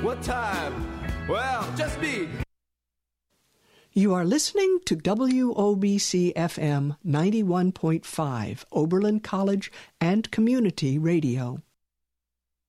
What time? Well, just me. You are listening to WOBC-FM 91.5, Oberlin College and Community Radio.